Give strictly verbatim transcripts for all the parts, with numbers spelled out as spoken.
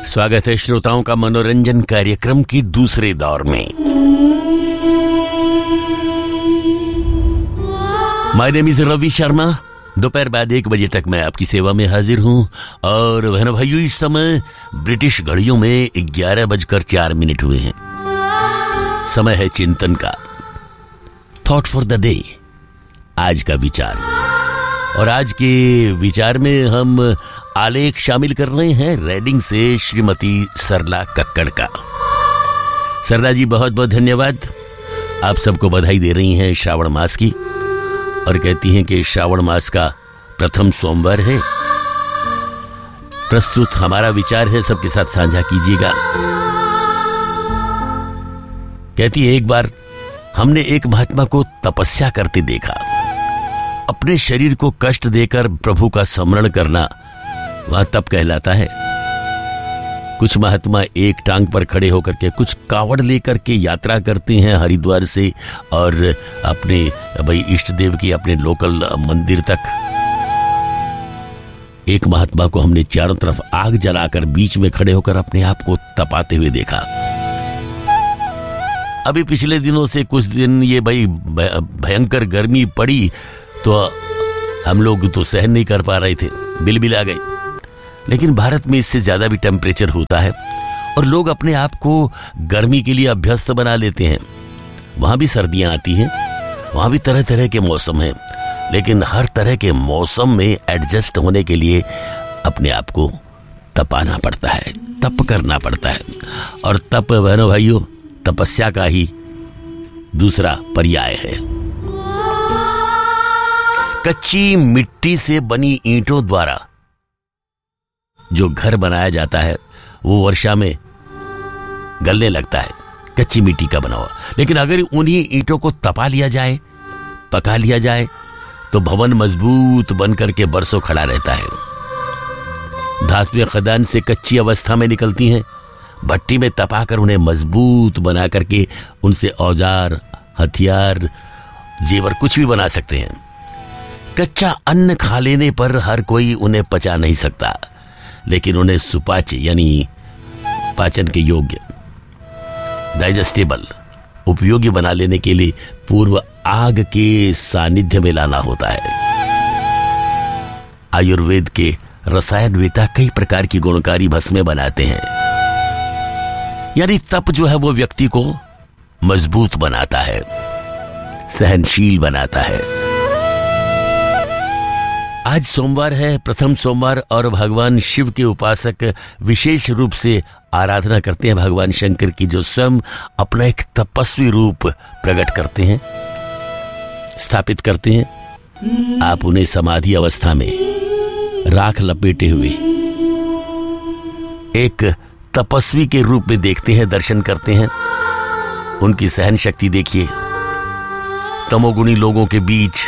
स्वागत है श्रोताओं का मनोरंजन कार्यक्रम की दूसरे दौर में। My name is Ravi Sharma. दोपहर बाद एक बजे तक मैं आपकी सेवा में हाजिर हूं और बहनों भाइयों, इस समय ब्रिटिश घड़ियों में ग्यारह बजकर चार मिनट हुए हैं। समय है चिंतन का, थॉट फॉर द डे, आज का विचार। और आज के विचार में हम आलेख शामिल कर रहे हैं रेडिंग से श्रीमती सरला कक्कड़ का। सरला जी, बहुत बहुत धन्यवाद। आप सबको बधाई दे रही हैं श्रावण मास की और कहती हैं कि श्रावण मास का प्रथम सोमवार है। प्रस्तुत हमारा विचार है, सबके साथ साझा कीजिएगा। कहती है, एक बार हमने एक महात्मा को तपस्या करते देखा। अपने शरीर को कष्ट देकर प्रभु का स्मरण करना वह तप कहलाता है। कुछ महात्मा एक टांग पर खड़े होकर के, कुछ कावड़ लेकर के यात्रा करते हैं हरिद्वार से और अपने भाई इष्ट देव की अपने लोकल मंदिर तक। एक महात्मा को हमने चारों तरफ आग जलाकर बीच में खड़े होकर अपने आप को तपाते हुए देखा। अभी पिछले दिनों से कुछ दिन ये भाई भयंकर गर्मी पड़ी तो हम लोग तो सहन नहीं कर पा रहे थे, बिलबिल आ गई। लेकिन भारत में इससे ज्यादा भी टेम्परेचर होता है और लोग अपने आप को गर्मी के लिए अभ्यस्त बना लेते हैं। वहां भी सर्दियां आती हैं, वहां भी तरह तरह के मौसम हैं, लेकिन हर तरह के मौसम में एडजस्ट होने के लिए अपने आप को तपाना पड़ता है, तप करना पड़ता है। और तप बहनों भाइयों, तपस्या का ही दूसरा पर्याय है। कच्ची मिट्टी से बनी ईंटों द्वारा जो घर बनाया जाता है वो वर्षा में गलने लगता है, कच्ची मिट्टी का बना हुआ। लेकिन अगर उन्हीं ईंटों को तपा लिया जाए, पका लिया जाए, तो भवन मजबूत बनकर के बरसों खड़ा रहता है। धातुएं खदान से कच्ची अवस्था में निकलती हैं, भट्टी में तपाकर उन्हें मजबूत बना करके उनसे औजार, हथियार, जेवर कुछ भी बना सकते हैं। कच्चा अन्न खा लेने पर हर कोई उन्हें पचा नहीं सकता, लेकिन उन्हें सुपाच्य यानी पाचन के योग्य, डाइजेस्टेबल, उपयोगी बना लेने के लिए पूर्व आग के सानिध्य में लाना होता है। आयुर्वेद के रसायनवेता कई प्रकार की गुणकारी भस्में बनाते हैं। यानी तप जो है वो व्यक्ति को मजबूत बनाता है, सहनशील बनाता है। आज सोमवार है, प्रथम सोमवार, और भगवान शिव के उपासक विशेष रूप से आराधना करते हैं भगवान शंकर की, जो स्वयं अपना एक तपस्वी रूप प्रकट करते हैं, स्थापित करते हैं। आप उन्हें समाधि अवस्था में राख लपेटे हुए एक तपस्वी के रूप में देखते हैं, दर्शन करते हैं। उनकी सहन शक्ति देखिए। तमोगुणी लोगों के बीच,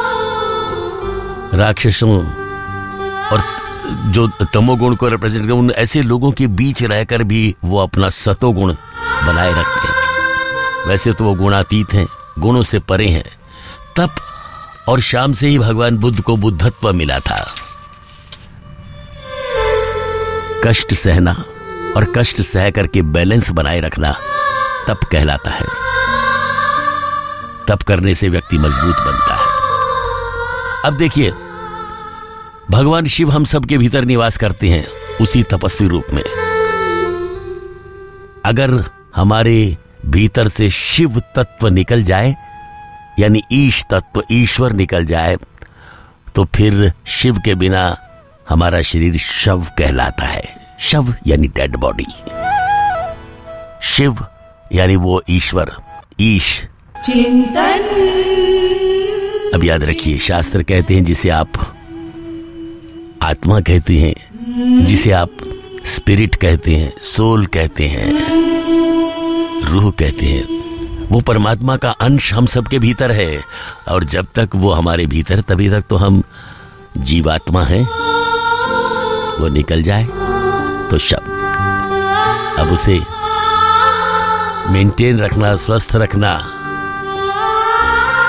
राक्षसों और जो तमोगुण को रिप्रेजेंट कर, उन ऐसे लोगों के बीच रहकर भी वो अपना सतोगुण बनाए रखते हैं। वैसे तो वो गुणातीत हैं, गुणों से परे हैं। तप और शाम से ही भगवान बुद्ध को बुद्धत्व मिला था। कष्ट सहना और कष्ट सह करके बैलेंस बनाए रखना तप कहलाता है। तप करने से व्यक्ति मजबूत बनता है। अब देखिए, भगवान शिव हम सबके भीतर निवास करते हैं उसी तपस्वी रूप में। अगर हमारे भीतर से शिव तत्व निकल जाए, यानी ईश तत्व, ईश्वर निकल जाए, तो फिर शिव के बिना हमारा शरीर शव कहलाता है। शव यानी डेड बॉडी, शिव यानी वो ईश्वर, ईश। चिंतन। अब याद रखिए, शास्त्र कहते हैं जिसे आप आत्मा कहते हैं, जिसे आप स्पिरिट कहते हैं, सोल कहते हैं, रूह कहते हैं, वो परमात्मा का अंश हम सबके भीतर है। और जब तक वो हमारे भीतर, तभी तक तो हम जीवात्मा हैं। वो निकल जाए तो शव। अब उसे मेंटेन रखना, स्वस्थ रखना,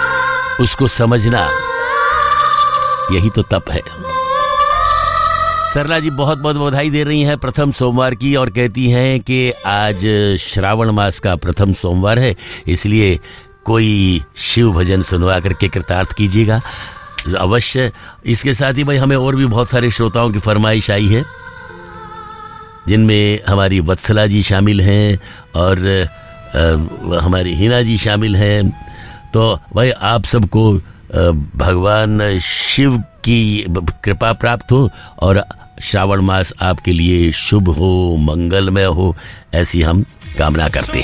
उसको समझना, यही तो तप है। सरला जी बहुत बहुत बधाई दे रही हैं प्रथम सोमवार की और कहती हैं कि आज श्रावण मास का प्रथम सोमवार है, इसलिए कोई शिव भजन सुनवा करके कृतार्थ कीजिएगा अवश्य। इसके साथ ही भाई हमें और भी बहुत सारे श्रोताओं की फरमाइश आई है, जिनमें हमारी वत्सला जी शामिल हैं और आ, हमारी हिना जी शामिल हैं। तो भाई आप सबको भगवान शिव की कृपा प्राप्त हो और श्रावण मास आपके लिए शुभ हो, मंगलमय हो, ऐसी हम कामना करते हैं।